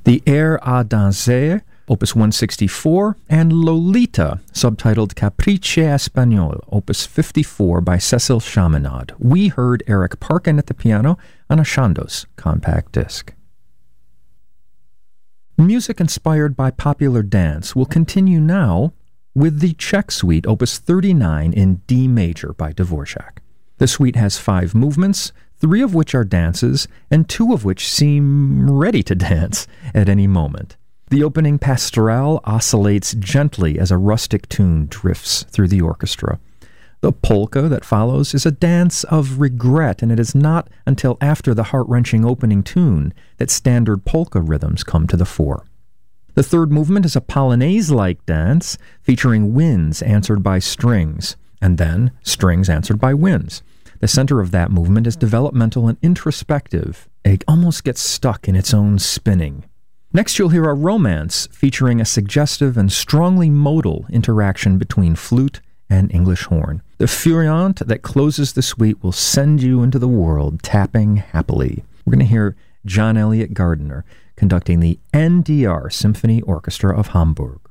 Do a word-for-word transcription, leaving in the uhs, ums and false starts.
the Air à danser, Opus one sixty-four, and Lolita, subtitled Caprice Espagnole, Opus fifty-four by Cecil Chaminade. We heard Eric Parkin at the piano on a Chandos compact disc. Music inspired by popular dance will continue now with the Czech Suite, Opus thirty-nine in D major by Dvorak. The suite has five movements, three of which are dances, and two of which seem ready to dance at any moment. The opening pastorale oscillates gently as a rustic tune drifts through the orchestra. The polka that follows is a dance of regret, and it is not until after the heart-wrenching opening tune that standard polka rhythms come to the fore. The third movement is a polonaise-like dance featuring winds answered by strings, and then strings answered by winds. The center of that movement is developmental and introspective. It almost gets stuck in its own spinning. Next, you'll hear a romance featuring a suggestive and strongly modal interaction between flute and English horn. The feuillante that closes the suite will send you into the world tapping happily. We're going to hear John Elliott Gardiner conducting the N D R Symphony Orchestra of Hamburg.